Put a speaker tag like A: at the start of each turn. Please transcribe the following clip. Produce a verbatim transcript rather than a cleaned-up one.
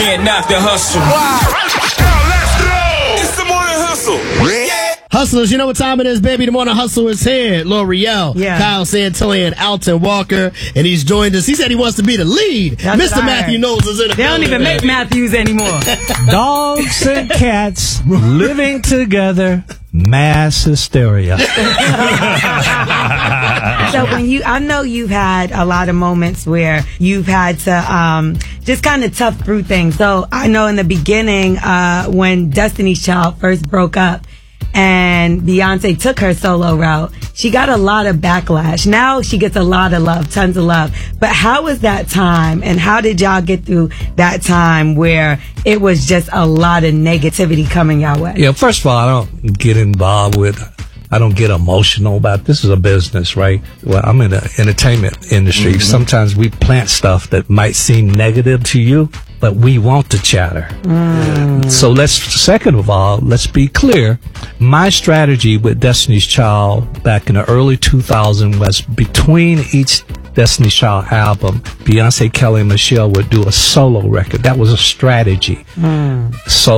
A: can't knock the hustle. Now let's go. It's the morning hustle. Yeah.
B: Hustlers, you know what time it is, baby. The Morning Hustle is here. L'Oreal,
C: yeah.
B: Kyle Santilli, and Alton Walker. And he's joined us. He said he wants to be the lead.
C: That's
B: Mister Matthew Knowles is in the
C: They don't even make Matthews anymore.
D: Dogs and cats living together. Mass hysteria.
C: So when you, I know you've had a lot of moments where you've had to um, just kind of tough through things. So I know in the beginning uh, when Destiny's Child first broke up and Beyonce took her solo route, she got a lot of backlash. Now she gets a lot of love, tons of love. But how was that time, and how did y'all get through that time where it was just a lot of negativity coming your way?
D: Yeah, first of all, I don't get involved with, I don't get emotional about, this is a business, right? Well, I'm in the entertainment industry. Mm-hmm. Sometimes we plant stuff that might seem negative to you, but we want the chatter. Mm. So let's, second of all, let's be clear. My strategy with Destiny's Child back in the early two thousands was between each Destiny's Child album, Beyonce, Kelly, and Michelle would do a solo record. That was a strategy. Mm. So